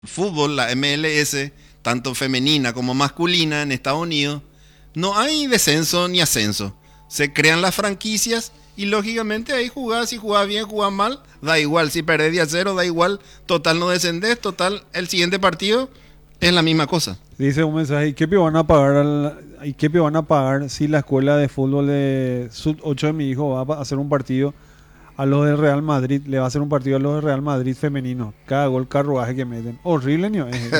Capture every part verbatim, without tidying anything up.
Fútbol, la M L S, tanto femenina como masculina en Estados Unidos, no hay descenso ni ascenso. Se crean las franquicias y lógicamente ahí jugás, si jugás bien, jugás mal, da igual, si perdés día cero, da igual, total no descendés, total el siguiente partido es la misma cosa. Dice un mensaje, ¿y qué pio van a pagar al- ¿y qué pio van a pagar si la escuela de fútbol de sub ocho de mi hijo va a hacer un partido a los del Real Madrid, le va a hacer un partido a los del Real Madrid femenino? Cada gol, carruaje que meten. Horrible, ¿no? Es.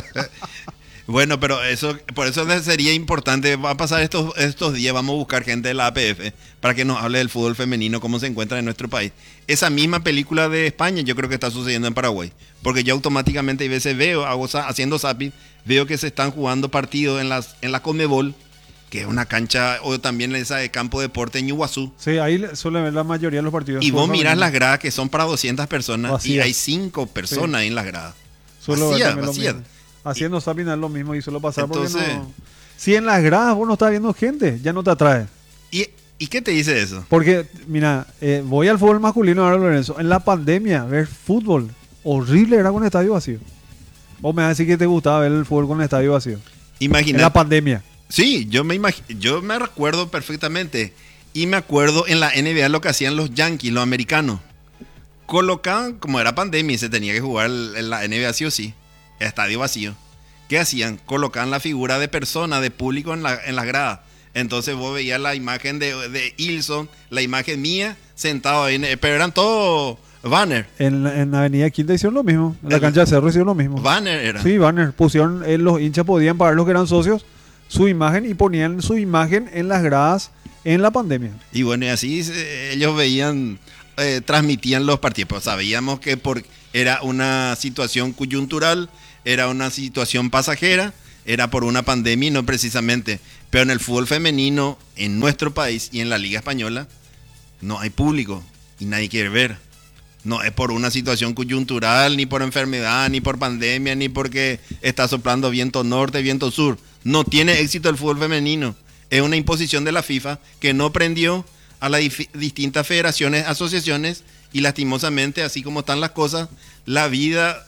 Bueno, pero eso, por eso sería importante, va a pasar estos, estos días, vamos a buscar gente de la A P F para que nos hable del fútbol femenino, cómo se encuentra en nuestro país. Esa misma película de España yo creo que está sucediendo en Paraguay, porque yo automáticamente a veces veo, hago, za- haciendo zapping, veo que se están jugando partidos en, las, en la Conmebol, que es una cancha, o también esa de campo de deporte en Iguazú, Sí, ahí le- suele ver la mayoría de los partidos. y vos Fútbol mirás femenino. las gradas que son para doscientas personas y Vacías. hay cinco personas ahí en las gradas. Suelo ver Vacías, también lo vacías. mismo. Haciendo zapping es lo mismo y suelo pasar Entonces- porque no... Si en las gradas vos no estás viendo gente, ya no te atrae. ¿Y, ¿Y qué te dice eso? Porque, mira, eh, voy al fútbol masculino ahora, Lorenzo. En la pandemia, ver fútbol, horrible era con el estadio vacío. Vos me vas a decir que te gustaba ver el fútbol con el estadio vacío. En la Imagínate. pandemia. Sí, yo me imag- yo me recuerdo perfectamente. Y me acuerdo en la N B A lo que hacían los Yankees, los americanos. Colocaban, como era pandemia y se tenía que jugar el- en la N B A sí o sí, estadio vacío. ¿Qué hacían? Colocaban la figura de persona, de público en la, en las gradas. Entonces vos veías la imagen de, de Ilson, la imagen mía, sentado ahí, en- pero eran todos banner. En, la- en Avenida Quinta hicieron lo mismo. En la El- cancha de Cerro hicieron lo mismo. Banner eran. Sí, banner. Pusieron, eh, los hinchas podían pagar, los que eran socios, su imagen y ponían su imagen en las gradas en la pandemia. Y bueno, y así eh, ellos veían, eh, transmitían los partidos. Pero sabíamos que por, era una situación coyuntural, era una situación pasajera, era por una pandemia y no precisamente. Pero en el fútbol femenino, en nuestro país y en la Liga Española, no hay público y nadie quiere ver. No es por una situación coyuntural, ni por enfermedad, ni por pandemia, ni porque está soplando viento norte, viento sur. No tiene éxito el fútbol femenino. Es una imposición de la FIFA que no prendió a las dif- distintas federaciones, asociaciones, y lastimosamente, así como están las cosas, la vida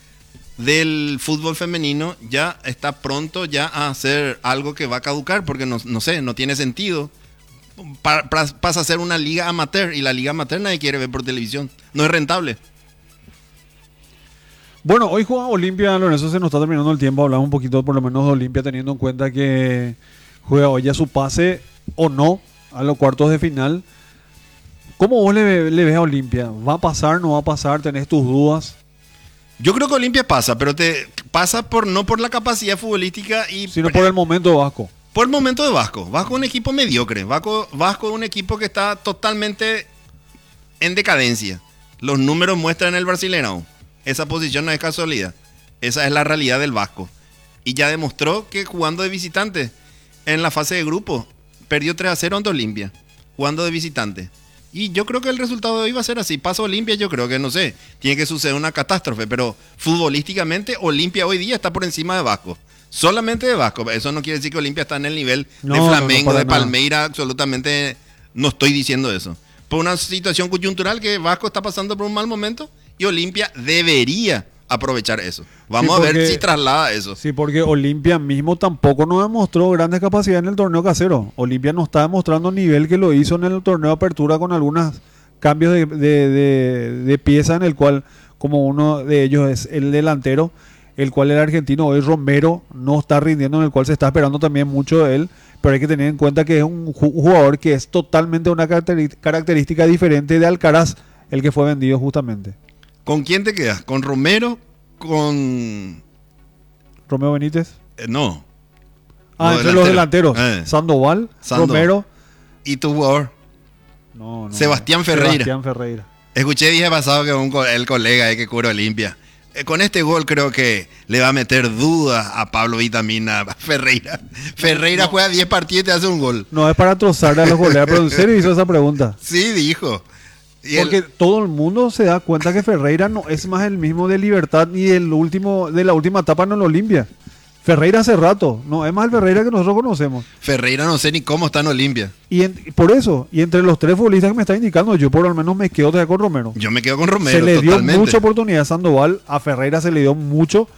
del fútbol femenino ya está pronto ya a ser algo que va a caducar, porque no, no sé, no tiene sentido. Pa- pa- pasa a ser una liga amateur, y la liga amateur nadie quiere ver por televisión. No es rentable. Bueno, hoy juega Olimpia, Lorenzo, se nos está terminando el tiempo. Hablamos un poquito por lo menos de Olimpia, teniendo en cuenta que juega hoy ya su pase o no a los cuartos de final. ¿Cómo vos le, le ves a Olimpia? ¿Va a pasar, no va a pasar? ¿Tenés tus dudas? Yo creo que Olimpia pasa, pero te pasa por no por la capacidad futbolística y Sino por el momento Vasco. por el momento de Vasco. Vasco es un equipo mediocre. Vasco, Vasco es un equipo que está totalmente en decadencia. Los números muestran el Brasileirão. Esa posición no es casualidad. Esa es la realidad del Vasco. Y ya demostró que jugando de visitante en la fase de grupo perdió tres a cero ante Olimpia, jugando de visitante. Y yo creo que el resultado de hoy va a ser así. Paso Olimpia, yo creo que no sé. Tiene que suceder una catástrofe, pero futbolísticamente Olimpia hoy día está por encima de Vasco. Solamente de Vasco. Eso no quiere decir que Olimpia está en el nivel No, de no, no, Flamengo, para de nada. Palmeira. Absolutamente no estoy diciendo eso. Por una situación coyuntural que Vasco está pasando por un mal momento y Olimpia debería aprovechar eso. Vamos Sí, a ver porque- si traslada eso. Sí, porque Olimpia mismo tampoco nos demostró grandes capacidades en el torneo casero. Olimpia no está demostrando el nivel que lo hizo en el torneo de apertura con algunos cambios de, de, de- de pieza en el cual, como uno de ellos es el delantero, el cual el argentino hoy Romero no está rindiendo, en el cual se está esperando también mucho de él, pero hay que tener en cuenta que es un ju- jugador que es totalmente una caracteri- característica diferente de Alcaraz, el que fue vendido justamente. ¿Con quién te quedas? ¿Con Romero? ¿Con...? Romeo Benítez. eh, no. Ah, Los entre los delanteros. delanteros. Eh. Sandoval, Sandoval. Romero. ¿Y tu jugador? No, no, Sebastián no. Ferreira. Sebastián Ferreira. Escuché día pasado que un co- el colega eh, que cura Olimpia. Eh, con este gol creo que le va a meter dudas a Pablo Vitamina Ferreira. Ferreira juega diez partidos y te hace un gol. No es para trozarle a los goleadores, pero en serio hizo esa pregunta. Sí, dijo. Y él- Porque todo el mundo se da cuenta que Ferreira no es más el mismo de Libertad ni del último, de la última etapa en el Olimpia. Ferreira hace rato, no es más el Ferreira que nosotros conocemos. Ferreira no sé ni cómo está en Olimpia. Y en- por eso, y entre los tres futbolistas que me está indicando, yo por lo menos me quedo todavía con Romero. Yo me quedo con Romero Se le dio totalmente. mucha oportunidad a Sandoval, a Ferreira se le dio mucho,